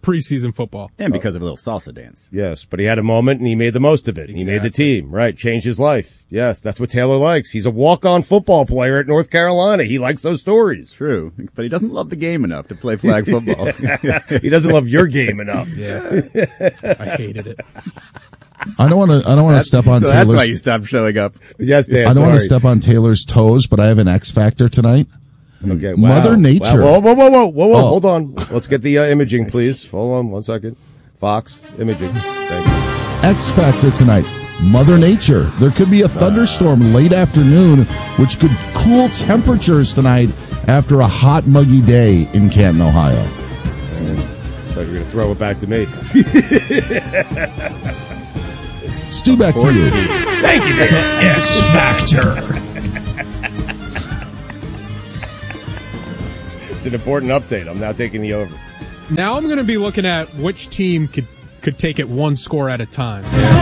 preseason football. And because of a little salsa dance. Yes, but he had a moment and he made the most of it. Exactly. He made the team, right? Changed his life. Yes, that's what Taylor likes. He's a walk-on football player at North Carolina. He likes those stories. True, but he doesn't love the game enough to play flag football. He doesn't love your game enough. Yeah. I hated it. I don't want to step on Taylor's. That's why you stopped showing up. Yes, Dan. I don't want to step on Taylor's toes, but I have an X factor tonight. Okay. Wow. Mother Nature. Wow. Whoa. Oh. Hold on. Let's get the imaging, please. Hold on 1 second. Fox imaging. Thank you. X factor tonight. Mother Nature. There could be a thunderstorm late afternoon, which could cool temperatures tonight after a hot, muggy day in Canton, Ohio. I thought you were going to throw it back to me. Stu, back to you. Thank you, X Factor. It's an important update. I'm now taking the over. Now I'm going to be looking at which team could take it one score at a time.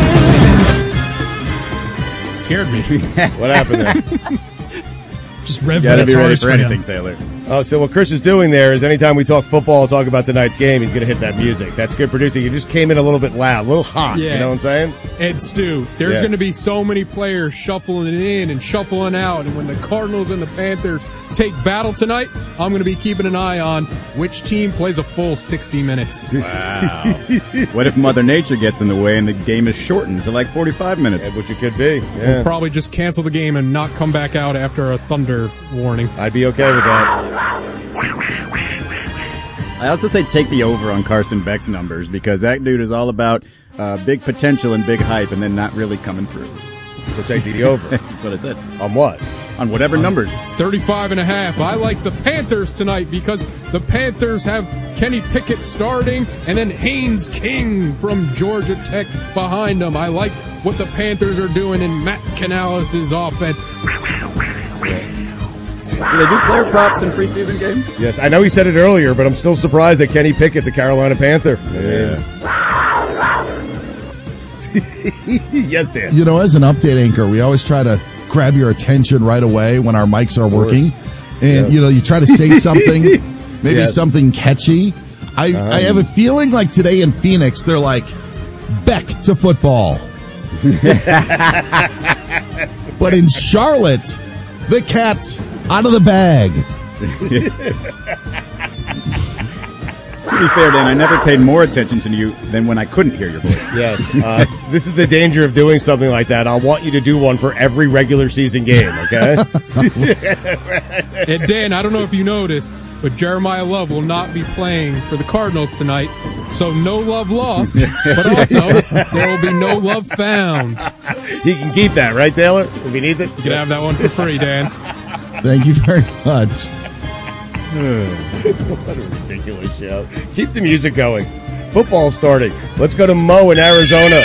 It scared me. What happened there? Just rev you gotta be ready for anything, Taylor. Oh, so what Chris is doing there is anytime we talk football, talk about tonight's game, he's going to hit that music. That's good producing. You just came in a little bit loud, a little hot. Yeah. You know what I'm saying? And Stu, there's going to be so many players shuffling in and shuffling out. And when the Cardinals and the Panthers take battle tonight, I'm going to be keeping an eye on which team plays a full 60 minutes. Wow. What if Mother Nature gets in the way and the game is shortened to like 45 minutes? Yeah, which it could be. Yeah. We'll probably just cancel the game and not come back out after a thunder warning. I'd be okay with that. I also say take the over on Carson Beck's numbers because that dude is all about big potential and big hype and then not really coming through. So take the over. That's what I said. On what? On whatever numbers. It's 35.5. I like the Panthers tonight because the Panthers have Kenny Pickett starting and then Haynes King from Georgia Tech behind them. I like what the Panthers are doing in Matt Canales' offense. Do they do player props in preseason games? Yes, I know he said it earlier, but I'm still surprised that Kenny Pickett's a Carolina Panther. Yeah. Yes, Dan. You know, as an update anchor, we always try to grab your attention right away when our mics are working. And, you know, you try to say something, maybe something catchy. I have a feeling like today in Phoenix, they're like, Beck to football. But in Charlotte, the cat's out of the bag. To be fair, Dan, I never paid more attention to you than when I couldn't hear your voice. Yes. This is the danger of doing something like that. I want you to do one for every regular season game, okay? And Dan, I don't know if you noticed, but Jeremiah Love will not be playing for the Cardinals tonight. So no love lost, but also there will be no love found. He can keep that, right, Taylor? If he needs it. You can have that one for free, Dan. Thank you very much. What a ridiculous show. Keep the music going. Football's starting. Let's go to Mo in Arizona.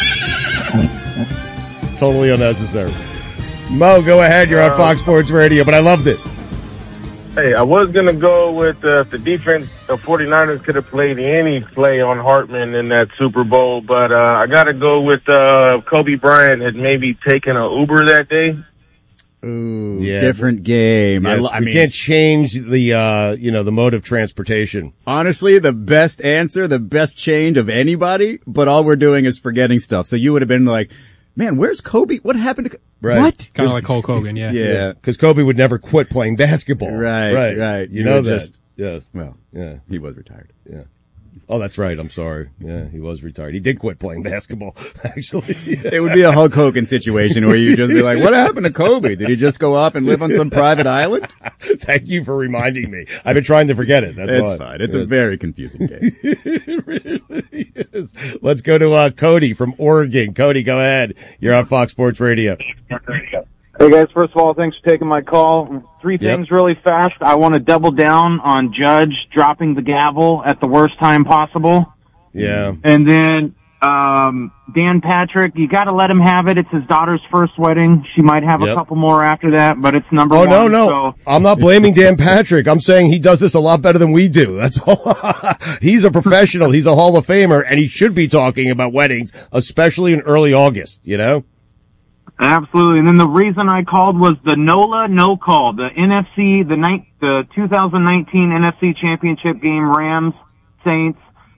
Totally unnecessary. Mo, go ahead. You're on Fox Sports Radio, but I loved it. Hey, I was going to go with the defense. The 49ers could have played any play on Hartman in that Super Bowl, but I got to go with Kobe Bryant had maybe taken an Uber that day. Ooh, different game. Yes, I mean, can't change the the mode of transportation. Honestly, the best answer, the best change of anybody, but all we're doing is forgetting stuff. So you would have been like, man, where's Kobe? What happened to Right. What? Kind of like Hulk Hogan, yeah. Yeah. Because Kobe would never quit playing basketball. Right. You know that. Yes. Well, yeah, he was retired. Yeah. Oh, that's right. I'm sorry. Yeah, he was retired. He did quit playing basketball, actually. It would be a Hulk Hogan situation where you just be like, what happened to Kobe? Did he just go off and live on some private island? Thank you for reminding me. I've been trying to forget it. That's it's why. Fine. It's a very confusing game. It really is. Let's go to Cody from Oregon. Cody, go ahead. You're on Fox Sports Radio. Hey guys, first of all, thanks for taking my call. Three things really fast. I want to double down on Judge dropping the gavel at the worst time possible. Yeah. And then, Dan Patrick, you gotta let him have it. It's his daughter's first wedding. She might have a couple more after that, but it's number one. Oh, no. So. I'm not blaming Dan Patrick. I'm saying he does this a lot better than we do. That's all. He's a professional. He's a Hall of Famer, and he should be talking about weddings, especially in early August, you know? Absolutely. And then the reason I called was the NOLA no call, the NFC, the 2019 NFC Championship game, Rams, Saints.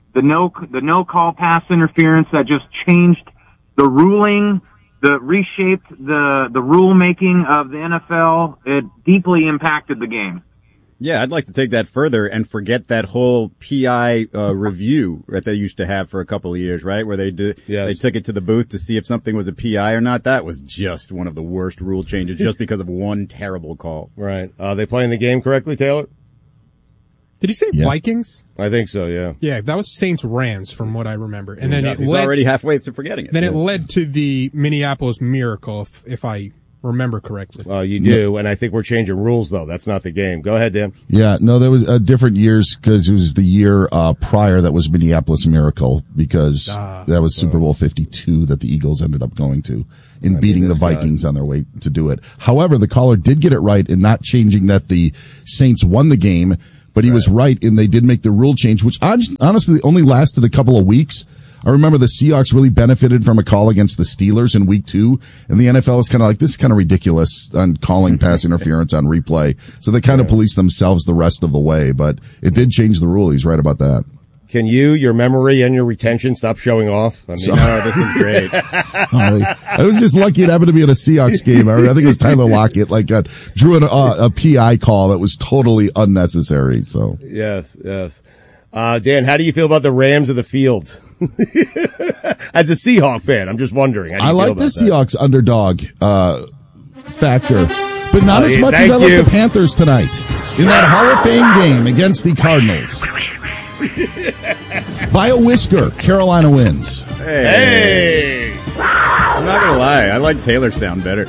the no call pass interference that just changed the ruling, reshaped the rule making of the NFL. It deeply impacted the game. Yeah, I'd like to take that further and forget that whole PI review that they used to have for a couple of years, right? Where they took it to the booth to see if something was a PI or not. That was just one of the worst rule changes just because of one terrible call. Right. Are they playing the game correctly, Taylor? Did he say Vikings? I think so, yeah. Yeah, that was Saints-Rams from what I remember. And then he's already halfway to forgetting it. Then it led to the Minneapolis Miracle, if I remember correctly. Well, you do, and I think we're changing rules, though. That's not the game. Go ahead, Dan. Yeah, no, there was different years because it was the year prior that was Minneapolis Miracle because that was Super Bowl 52 that the Eagles ended up going to in beating the Vikings on their way to do it. However, the caller did get it right in not changing that the Saints won the game, but he was right in they did make the rule change, which honestly only lasted a couple of weeks. I remember the Seahawks really benefited from a call against the Steelers in week 2, and the NFL was kind of like, this is kind of ridiculous on calling pass interference on replay. So they kind of policed themselves the rest of the way, but it did change the rule. He's right about that. Can your memory and your retention stop showing off? I mean, no, this is great. Sorry. I was just lucky it happened to be at a Seahawks game. I think it was Tyler Lockett, drew a PI call that was totally unnecessary. So yes. Dan, how do you feel about the Rams of the field? As a Seahawk fan, I'm just wondering. How do you I like feel the about Seahawks underdog factor, but not as much as I like the Panthers tonight in that Hall of Fame game against the Cardinals. By a whisker, Carolina wins. Hey! I'm not gonna lie, I like Taylor's sound better.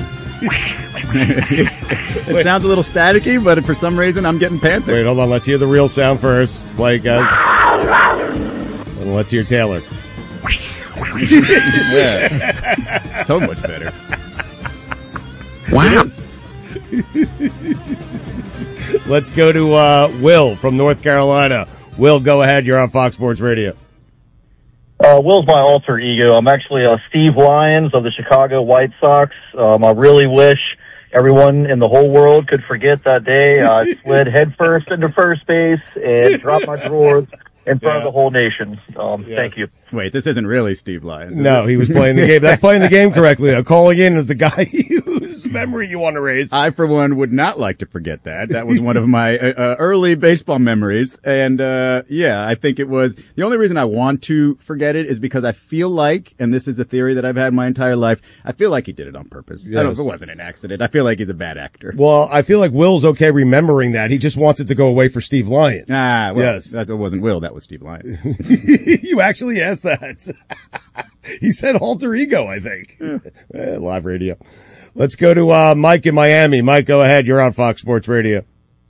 It sounds a little staticky, but for some reason I'm getting Panther. Wait, hold on. Let's hear the real sound first. Play, guys. And let's hear Taylor. Yeah. So much better. Wow. Let's go to Will from North Carolina. Will, go ahead. You're on Fox Sports Radio. Will's my alter ego. I'm actually Steve Lyons of the Chicago White Sox. I really wish everyone in the whole world could forget that day. I slid headfirst into first base and dropped my drawers in front of the whole nation. Thank you. Wait, this isn't really Steve Lyons. No, he was playing the game. That's playing the game correctly. Calling in is the guy whose memory you want to raise. I, for one, would not like to forget that. That was one of my early baseball memories. And I think it was the only reason I want to forget it is because I feel like, and this is a theory that I've had my entire life, I feel like he did it on purpose. Yes. I don't know if it wasn't an accident. I feel like he's a bad actor. Well, I feel like Will's okay remembering that. He just wants it to go away for Steve Lyons. Yes. That wasn't Will. That was Steve Lyons. You actually asked that. He said alter ego, I think. Live radio. Let's go to Mike in Miami. Mike, go ahead. You're on Fox Sports Radio.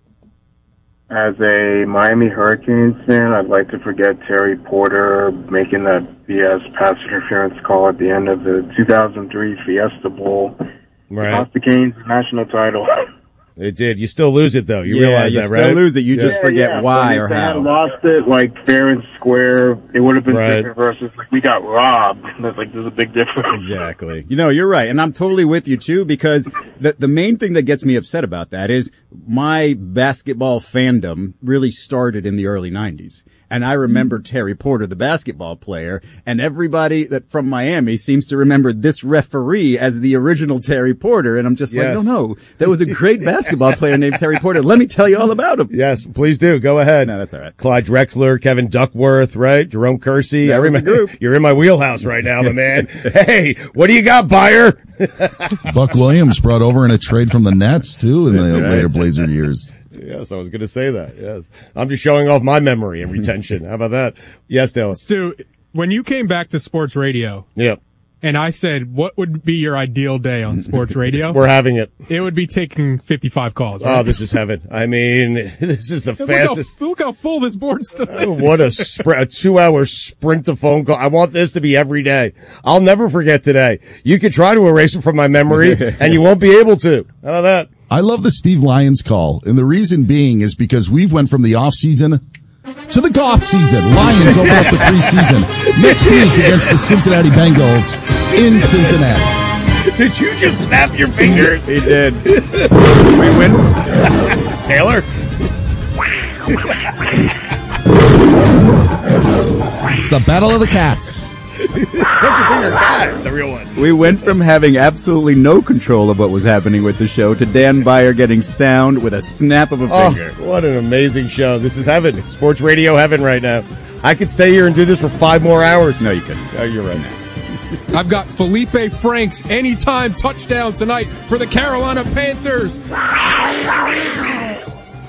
As a Miami Hurricanes fan, I'd like to forget Terry Porter making that BS pass interference call at the end of the 2003 Fiesta Bowl. Right. Cost the Canes the national title. It did. You still lose it, though. You realize that, right? You still lose it. You just forget why or how. If they had lost it, fair and square, it would have been different versus, we got robbed. There's a big difference. Exactly. You're right. And I'm totally with you, too, because the main thing that gets me upset about that is my basketball fandom really started in the early 90s. And I remember Terry Porter, the basketball player, and everybody that from Miami seems to remember this referee as the original Terry Porter. And I'm just like, no, there was a great basketball player named Terry Porter. Let me tell you all about him. Yes, please do. Go ahead. No, that's all right. Clyde Drexler, Kevin Duckworth, right? Jerome Kersey. That was the group. You're in my wheelhouse right now, my man. Hey, what do you got, Buyer? Buck Williams brought over in a trade from the Nets, too, in the later Blazer years. Yes, I was going to say that. Yes. I'm just showing off my memory and retention. How about that? Yes, Dale. Stu, when you came back to sports radio. Yep. And I said, what would be your ideal day on sports radio? We're having it. It would be taking 55 calls. Right? Oh, this is heaven. I mean, this is the fastest. Look how full this board's still is. What a 2-hour sprint to phone call. I want this to be every day. I'll never forget today. You could try to erase it from my memory, and you won't be able to. How about that? I love the Steve Lyons call, and the reason being is because we've went from the off season to the golf season. Lions open up the preseason next week against the Cincinnati Bengals in Cincinnati. Did you just snap your fingers? He did. We win. Taylor? It's the Battle of the Cats. Such a bigger cat, the real one. We went from having absolutely no control of what was happening with the show to Dan Beyer getting sound with a snap of a finger. What an amazing show. This is heaven. Sports radio heaven right now. I could stay here and do this for 5 more hours. No, you couldn't. Oh, you're right. I've got Felipe Franks anytime touchdown tonight for the Carolina Panthers. I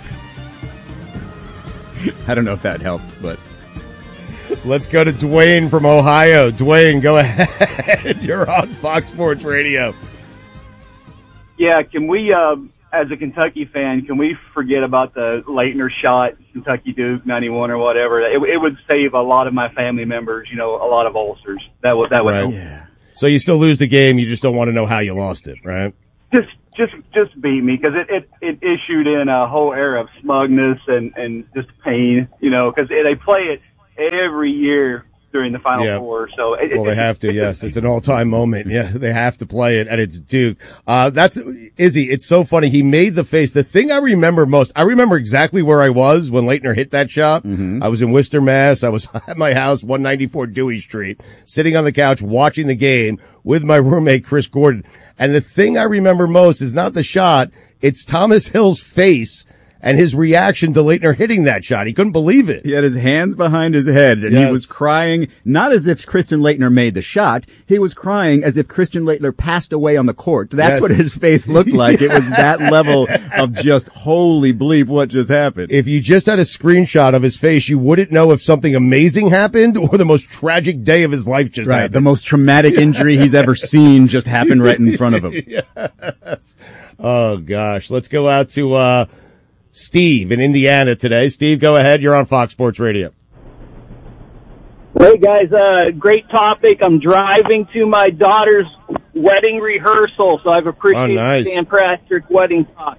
don't know if that helped, but... Let's go to Dwayne from Ohio. Dwayne, go ahead. You're on Fox Sports Radio. Yeah, can we, as a Kentucky fan, can we forget about the Leitner shot, Kentucky Duke 91 or whatever? It would save a lot of my family members, a lot of ulcers. That would help. Yeah. So you still lose the game, you just don't want to know how you lost it, right? Just beat me, because it issued in a whole era of smugness and just pain, because they play it every year during the Final Four. So they have to, yes. It's an all-time moment. Yeah, they have to play it, and it's Duke. That's Izzy. It's so funny. He made the face. The thing I remember most, I remember exactly where I was when Leitner hit that shot. Mm-hmm. I was in Worcester, Mass. I was at my house, 194 Dewey Street, sitting on the couch watching the game with my roommate, Chris Gordon. And the thing I remember most is not the shot. It's Thomas Hill's face and his reaction to Leitner hitting that shot. He couldn't believe it. He had his hands behind his head, and he was crying, not as if Christian Leitner made the shot. He was crying as if Christian Leitner passed away on the court. That's what his face looked like. It was that level of just, holy bleep, what just happened. If you just had a screenshot of his face, you wouldn't know if something amazing happened or the most tragic day of his life just happened. The most traumatic injury he's ever seen just happened right in front of him. Yes. Oh, gosh. Let's go out to Steve in Indiana today. Steve, go ahead. You're on Fox Sports Radio. Hey, guys. Great topic. I'm driving to my daughter's wedding rehearsal, so I've appreciated Dan Patrick wedding talk.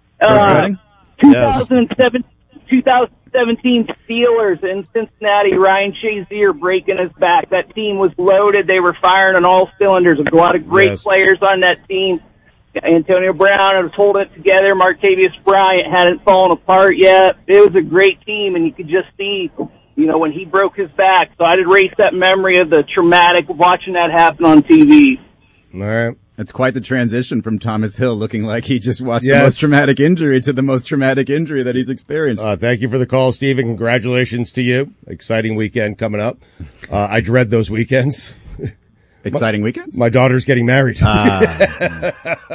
2017 Steelers in Cincinnati, Ryan Shazier breaking his back. That team was loaded. They were firing on all cylinders. There's a lot of great players on that team. Antonio Brown was holding it together. Martavius Bryant hadn't fallen apart yet. It was a great team, and you could just see, when he broke his back. So I'd erase that memory of the traumatic of watching that happen on TV. All right. It's quite the transition from Thomas Hill looking like he just watched the most traumatic injury to the most traumatic injury that he's experienced. Thank you for the call, Steve, and congratulations to you. Exciting weekend coming up. I dread those weekends. Exciting weekends? My daughter's getting married. I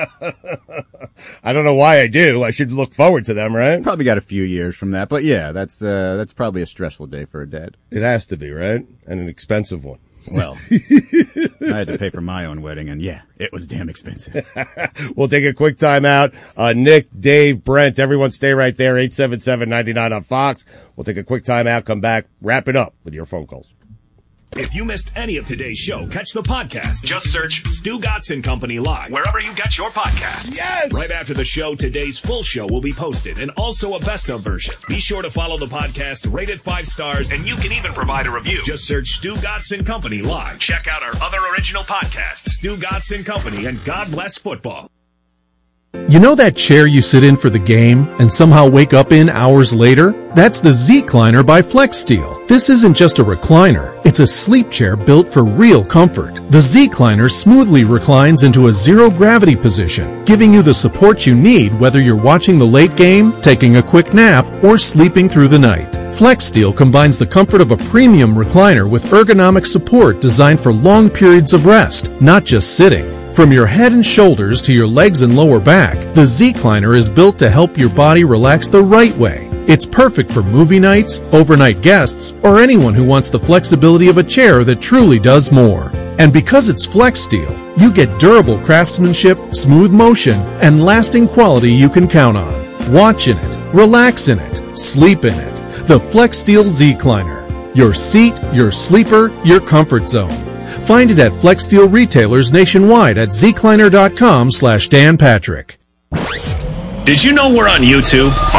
don't know why I do. I should look forward to them, right? Probably got a few years from that, but yeah, that's probably a stressful day for a dad. It has to be, right? And an expensive one. Well, I had to pay for my own wedding, and it was damn expensive. We'll take a quick time out. Nick, Dave, Brent, everyone stay right there. 877-99 on Fox. We'll take a quick time out, come back, wrap it up with your phone calls. If you missed any of today's show, catch the podcast. Just search Stu Gotson Company Live, wherever you get your podcasts. Yes! Right after the show, today's full show will be posted, and also a best-of version. Be sure to follow the podcast, rate it 5 stars, and you can even provide a review. Just search Stu Gotson Company Live. Check out our other original podcasts, Stu Gotson Company and God Bless Football. You know that chair you sit in for the game and somehow wake up in hours later? That's the Z-Cliner by FlexSteel. This isn't just a recliner. It's a sleep chair built for real comfort. The Z-Cliner smoothly reclines into a zero-gravity position, giving you the support you need whether you're watching the late game, taking a quick nap, or sleeping through the night. FlexSteel combines the comfort of a premium recliner with ergonomic support designed for long periods of rest, not just sitting. From your head and shoulders to your legs and lower back, the Z-Cliner is built to help your body relax the right way. It's perfect for movie nights, overnight guests, or anyone who wants the flexibility of a chair that truly does more. And because it's FlexSteel, you get durable craftsmanship, smooth motion, and lasting quality you can count on. Watch in it, relax in it, sleep in it. The FlexSteel Z-Cliner. Your seat, your sleeper, your comfort zone. Find it at FlexSteel retailers nationwide at zcliner.com/Dan Patrick. Did you know we're on YouTube? Fox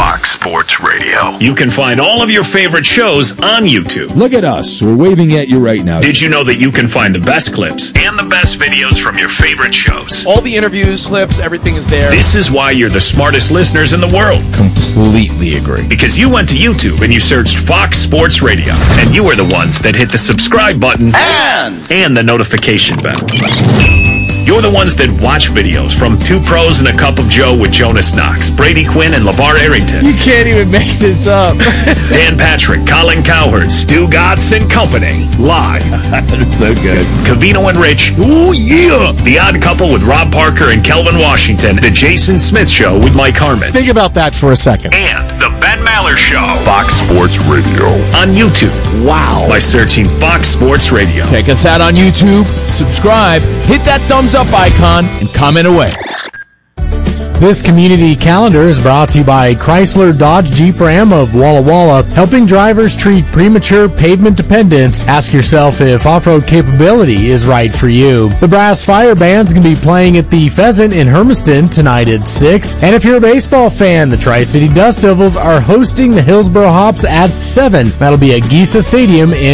Sports Radio. You can find all of your favorite shows on YouTube. Look at us. We're waving at you right now. Did you know that you can find the best clips and the best videos from your favorite shows? All the interviews, clips, everything is there. This is why you're the smartest listeners in the world. Completely agree. Because you went to YouTube and you searched Fox Sports Radio, and you were the ones that hit the subscribe button and the notification bell. You're the ones that watch videos from Two Pros and a Cup of Joe with Jonas Knox, Brady Quinn, and LeVar Arrington. You can't even make this up. Dan Patrick, Colin Cowherd, Stu Gotts and Company. Live. That's so good. Cavino and Rich. Oh, yeah. The Odd Couple with Rob Parker and Kelvin Washington. The Jason Smith Show with Mike Harmon. Think about that for a second. And The Ben Maller Show. Fox Sports Radio. On YouTube. Wow. By searching Fox Sports Radio. Check us out on YouTube. Subscribe. Hit that thumbs up icon and comment away. This community calendar is brought to you by Chrysler Dodge Jeep Ram of Walla Walla, helping drivers treat premature pavement dependence. Ask yourself if off-road capability is right for you. The Brass Fire Band's going to be playing at the Pheasant in Hermiston tonight at 6. And if you're a baseball fan, the Tri-City Dust Devils are hosting the Hillsboro Hops at 7. That'll be at Giesa Stadium in